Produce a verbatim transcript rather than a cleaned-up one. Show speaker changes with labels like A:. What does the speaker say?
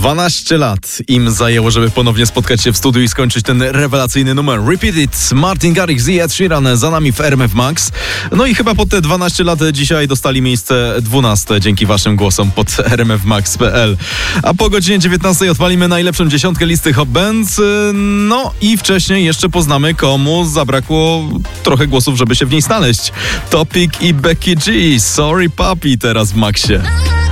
A: dwanaście lat im zajęło, żeby ponownie spotkać się w studiu i skończyć ten rewelacyjny numer. Repeat It, Martin Garrix i Ed Sheeran za nami w R M F Max. No i chyba po te dwanaście lat dzisiaj dostali miejsce dwunaste dzięki waszym głosom pod r m f max kropka p l. A po godzinie dziewiętnastej odpalimy najlepszą dziesiątkę listy Hot Bands. No i wcześniej jeszcze poznamy, komu zabrakło trochę głosów, żeby się w niej znaleźć. Topic i Becky G. Sorry Papi teraz w Maxie.